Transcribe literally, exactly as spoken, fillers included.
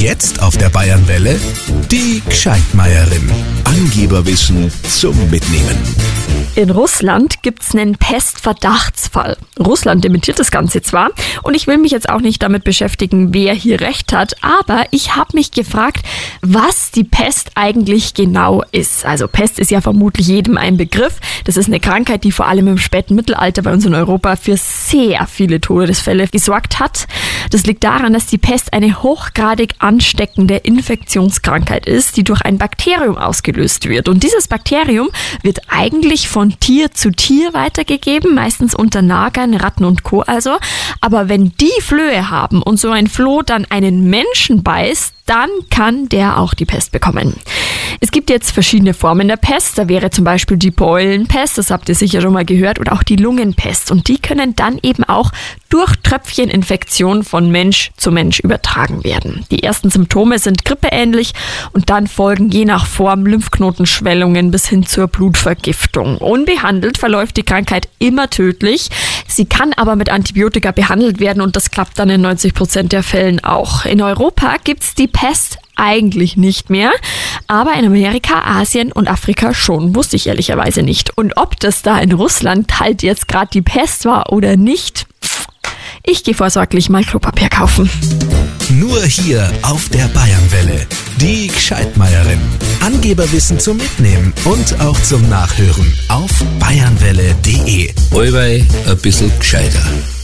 Jetzt auf der Bayernwelle die Gscheidmeierin. Angeberwissen zum Mitnehmen. In Russland gibt's einen Pestverdachtsfall. Russland dementiert das Ganze zwar und ich will mich jetzt auch nicht damit beschäftigen, wer hier recht hat, aber ich habe mich gefragt, was die Pest eigentlich genau ist. Also Pest ist ja vermutlich jedem ein Begriff. Das ist eine Krankheit, die vor allem im späten Mittelalter bei uns in Europa für sehr viele Todesfälle gesorgt hat. Das liegt daran, dass die Pest eine hochgradig ansteckende Infektionskrankheit ist, die durch ein Bakterium ausgelöst wird. Und dieses Bakterium wird eigentlich von Tier zu Tier weitergegeben, meistens unter Nagern, Ratten und Co. also. Aber wenn die Flöhe haben und so ein Floh dann einen Menschen beißt, dann kann der auch die Pest bekommen. Es gibt jetzt verschiedene Formen der Pest. Da wäre zum Beispiel die Beulenpest, das habt ihr sicher schon mal gehört, oder auch die Lungenpest. Und die können dann eben auch durch Tröpfcheninfektion von Mensch zu Mensch übertragen werden. Die ersten Symptome sind grippeähnlich und dann folgen je nach Form Lymphknotenschwellungen bis hin zur Blutvergiftung. Unbehandelt verläuft die Krankheit immer tödlich. Sie kann aber mit Antibiotika behandelt werden und das klappt dann in neunzig Prozent der Fällen auch. In Europa gibt's die Pest eigentlich nicht mehr, aber in Amerika, Asien und Afrika schon, wusste ich ehrlicherweise nicht. Und ob das da in Russland halt jetzt gerade die Pest war oder nicht, ich gehe vorsorglich mal Klopapier kaufen. Nur hier auf der Bayernwelle. Die Gscheidmeierin. Angeberwissen zum Mitnehmen und auch zum Nachhören auf bayernwelle punkt de. Allweil ein bisschen gescheiter.